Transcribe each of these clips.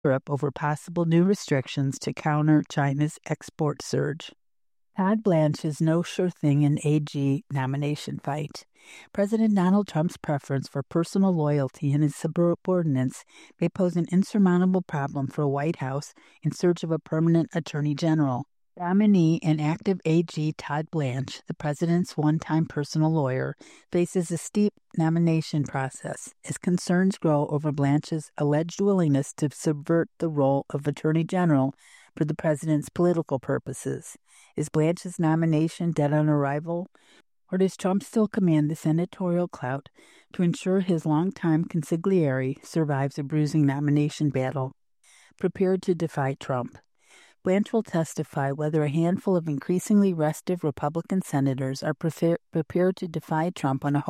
Europe over possible new restrictions to counter China's export surge. Todd Blanche is no sure thing in AG nomination fight. President Donald Trump's preference for personal loyalty and his subordinates may pose an insurmountable problem for a White House in search of a permanent attorney general. Nominee and active AG Todd Blanche, the president's one-time personal lawyer, faces a steep nomination process as concerns grow over Blanche's alleged willingness to subvert the role of attorney general for the president's political purposes. Is Blanche's nomination dead on arrival, or does Trump still command the senatorial clout to ensure his longtime consigliere survives a bruising nomination battle? Prepared to defy Trump. Blanche will testify whether a handful of increasingly restive Republican senators are prepared to defy Trump on a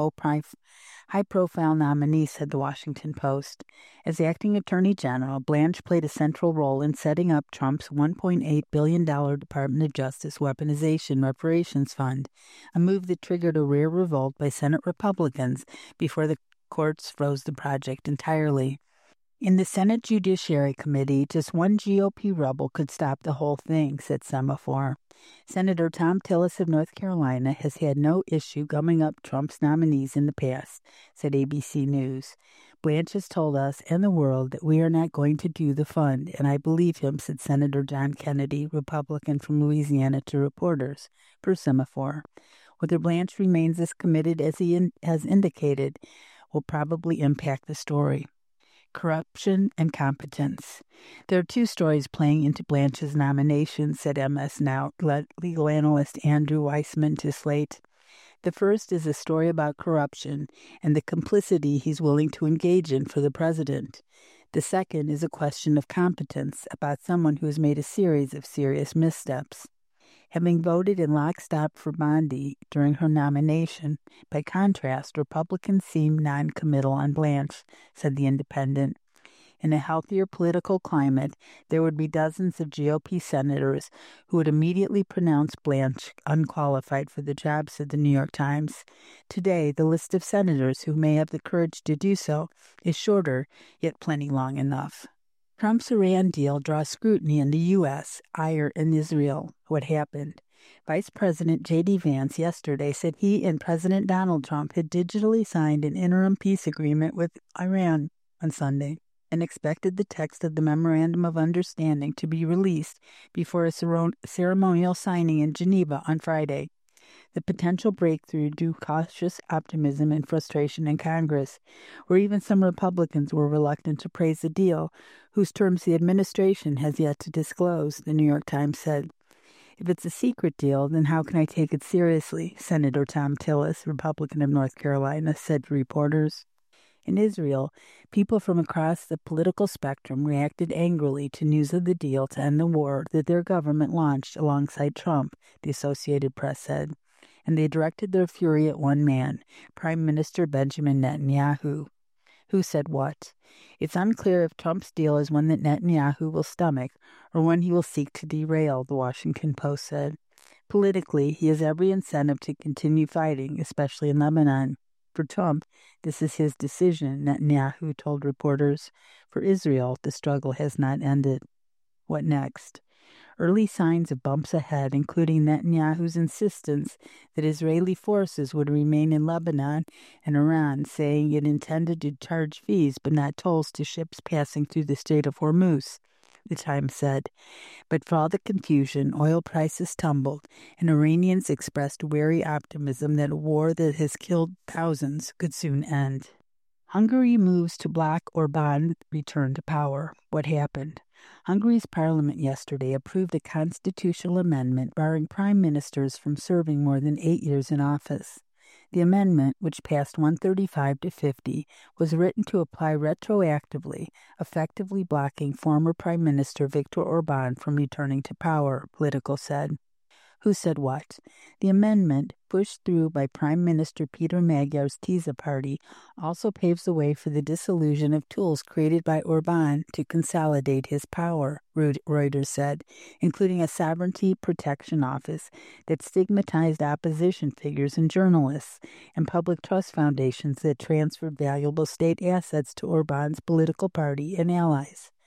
high-profile nominee, said the Washington Post. As acting attorney general, Blanche played a central role in setting up Trump's $1.8 billion Department of Justice Weaponization Reparations Fund, a move that triggered a rare revolt by Senate Republicans before the courts froze the project entirely. In the Senate Judiciary Committee, just one GOP rebel could stop the whole thing, said Semaphore. Senator Thom Tillis of North Carolina has had no issue gumming up Trump's nominees in the past, said ABC News. Blanche has told us and the world that we are not going to do the fund, and I believe him, said Senator John Kennedy, Republican from Louisiana, to reporters, per Semaphore. Whether Blanche remains as committed as he has indicated will probably impact the story. Corruption and competence. There are two stories playing into Blanche's nomination, said MS Now legal analyst Andrew Weissman to Slate. The first is a story about corruption and the complicity he's willing to engage in for the president. The second is a question of competence about someone who has made a series of serious missteps. Having voted in lockstep for Bondi during her nomination, by contrast, Republicans seem non-committal on Blanche, said The Independent. In a healthier political climate, there would be dozens of GOP senators who would immediately pronounce Blanche unqualified for the job, said the New York Times. Today, the list of senators who may have the courage to do so is shorter, yet plenty long enough. Trump's Iran deal draws scrutiny in the U.S., ire in Israel. What happened? Vice President J.D. Vance yesterday said he and President Donald Trump had digitally signed an interim peace agreement with Iran on Sunday and expected the text of the Memorandum of Understanding to be released before a ceremonial signing in Geneva on Friday. The potential breakthrough drew cautious optimism and frustration in Congress, where even some Republicans were reluctant to praise the deal, whose terms the administration has yet to disclose, the New York Times said. If it's a secret deal, then how can I take it seriously? Senator Thom Tillis, Republican of North Carolina, said to reporters. In Israel, people from across the political spectrum reacted angrily to news of the deal to end the war that their government launched alongside Trump, the Associated Press said, and they directed their fury at one man, Prime Minister Benjamin Netanyahu. Who said what? It's unclear if Trump's deal is one that Netanyahu will stomach or one he will seek to derail, the Washington Post said. Politically, he has every incentive to continue fighting, especially in Lebanon. For Trump, this is his decision, Netanyahu told reporters. For Israel, the struggle has not ended. What next? Early signs of bumps ahead, including Netanyahu's insistence that Israeli forces would remain in Lebanon and Iran, saying it intended to charge fees but not tolls to ships passing through the Strait of Hormuz, the Times said. But for all the confusion, oil prices tumbled, and Iranians expressed wary optimism that a war that has killed thousands could soon end. Hungary moves to block Orbán return to power. What happened? Hungary's parliament yesterday approved a constitutional amendment barring prime ministers from serving more than 8 years in office. The amendment, which passed 135 to 50, was written to apply retroactively, effectively blocking former Prime Minister Viktor Orbán from returning to power, Politico said. Who said what? The amendment, pushed through by Prime Minister Peter Magyar's TISA party, also paves the way for the dissolution of tools created by Orbán to consolidate his power, Reuters said, including a sovereignty protection office that stigmatized opposition figures and journalists, and public trust foundations that transferred valuable state assets to Orbán's political party and allies.